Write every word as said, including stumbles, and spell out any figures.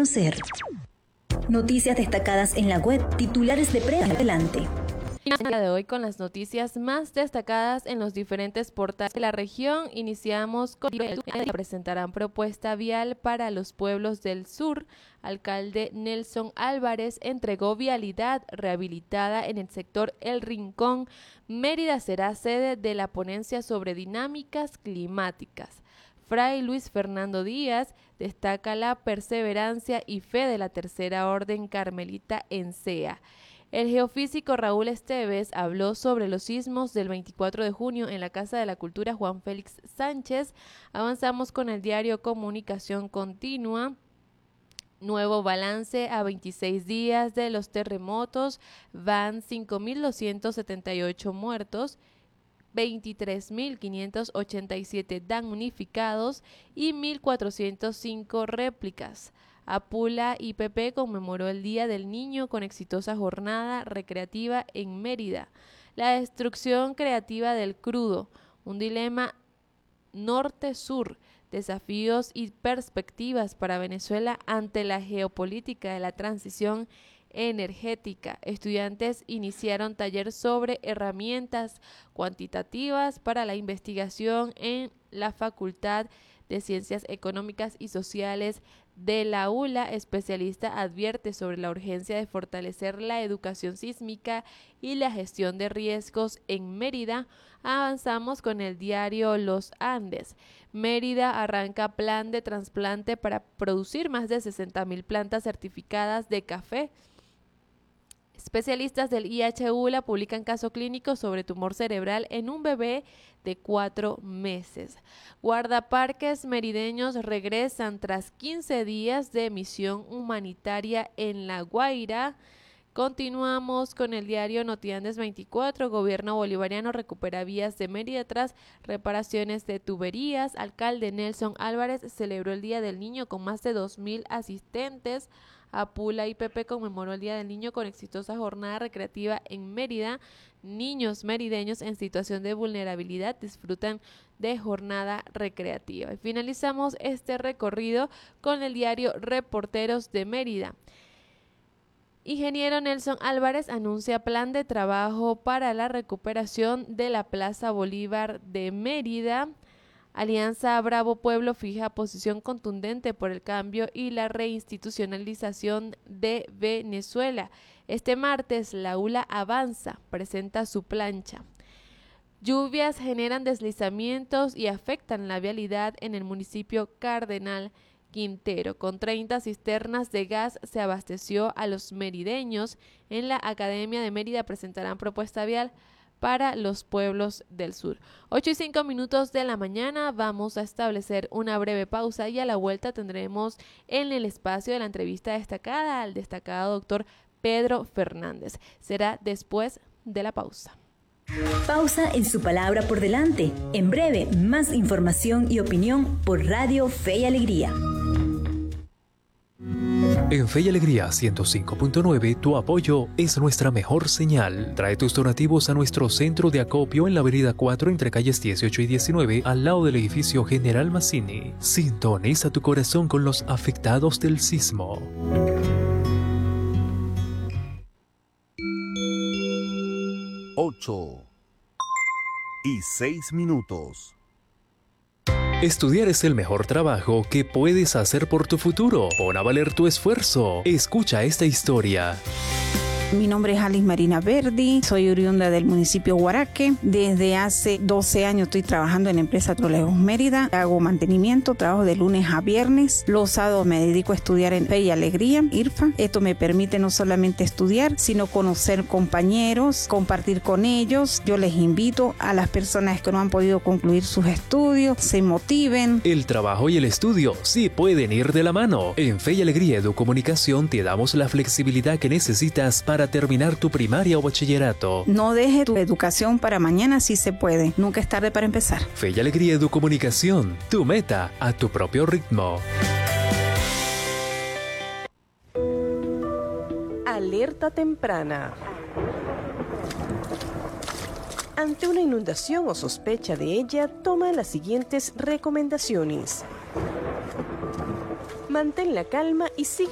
conocer. Noticias destacadas en la web, titulares de prensa. Adelante. El día de hoy con las noticias más destacadas en los diferentes portales de la región. Iniciamos con presentarán propuesta vial para los pueblos del sur. Alcalde Nelson Álvarez entregó vialidad rehabilitada en el sector El Rincón. Mérida será sede de la ponencia sobre dinámicas climáticas. Fray Luis Fernando Díaz destaca la perseverancia y fe de la Tercera Orden Carmelita en C E A. El geofísico Raúl Esteves habló sobre los sismos del veinticuatro de junio en la Casa de la Cultura Juan Félix Sánchez. Avanzamos con el diario Comunicación Continua. Nuevo balance a veintiséis días de los terremotos. Van cinco mil doscientos setenta y ocho muertos, veintitrés mil quinientos ochenta y siete damnificados y mil cuatrocientos cinco réplicas. Apula I P P conmemoró el Día del Niño con exitosa jornada recreativa en Mérida. La destrucción creativa del crudo, un dilema norte-sur, desafíos y perspectivas para Venezuela ante la geopolítica de la transición energética. Estudiantes iniciaron taller sobre herramientas cuantitativas para la investigación en la Facultad de Ciencias Económicas y Sociales de la U L A. Especialista advierte sobre la urgencia de fortalecer la educación sísmica y la gestión de riesgos en Mérida. Avanzamos con el diario Los Andes. Mérida arranca plan de trasplante para producir más de sesenta mil plantas certificadas de café. Especialistas del I H U L A publican caso clínico sobre tumor cerebral en un bebé de cuatro meses. Guardaparques merideños regresan tras quince días de misión humanitaria en La Guaira. Continuamos con el diario Notiandes veinticuatro. Gobierno bolivariano recupera vías de Mérida tras reparaciones de tuberías. Alcalde Nelson Álvarez celebró el Día del Niño con más de dos mil asistentes. Apula I P P conmemoró el Día del Niño con exitosa jornada recreativa en Mérida. Niños merideños en situación de vulnerabilidad disfrutan de jornada recreativa. Y finalizamos este recorrido con el diario Reporteros de Mérida. Ingeniero Nelson Álvarez anuncia plan de trabajo para la recuperación de la Plaza Bolívar de Mérida. Alianza Bravo Pueblo fija posición contundente por el cambio y la reinstitucionalización de Venezuela. Este martes, la U L A avanza, presenta su plancha. Lluvias generan deslizamientos y afectan la vialidad en el municipio Cardenal Quintero. Con treinta cisternas de gas se abasteció a los merideños. En la Academia de Mérida presentarán propuesta vial para los pueblos del sur. ocho y cinco minutos de la mañana, vamos a establecer una breve pausa y a la vuelta tendremos en el espacio de la entrevista destacada al destacado doctor Pedro Fernández. Será después de la pausa. Pausa en su palabra por delante. En breve, más información y opinión por Radio Fe y Alegría. En Fe y Alegría ciento cinco punto nueve, tu apoyo es nuestra mejor señal. Trae tus donativos a nuestro centro de acopio en la avenida cuatro entre calles dieciocho y diecinueve, al lado del edificio General Mazzini. Sintoniza tu corazón con los afectados del sismo. Ocho y seis minutos. Estudiar es el mejor trabajo que puedes hacer por tu futuro. Pon a valer tu esfuerzo. Escucha esta historia. Mi nombre es Alice Marina Verdi, soy oriunda del municipio Guaraque. Desde hace doce años estoy trabajando en la empresa Trolejos Mérida. Hago mantenimiento, trabajo de lunes a viernes. Los sábados me dedico a estudiar en Fe y Alegría, I R F A. Esto me permite no solamente estudiar, sino conocer compañeros, compartir con ellos. Yo les invito a las personas que no han podido concluir sus estudios, se motiven. El trabajo y el estudio sí pueden ir de la mano. En Fe y Alegría Educomunicación te damos la flexibilidad que necesitas para terminar tu primaria o bachillerato. No deje tu educación para mañana si se puede. Nunca es tarde para empezar. Fe y Alegría Educomunicación, tu meta a tu propio ritmo. Alerta temprana. Ante una inundación o sospecha de ella, toma las siguientes recomendaciones. Mantén la calma y sigue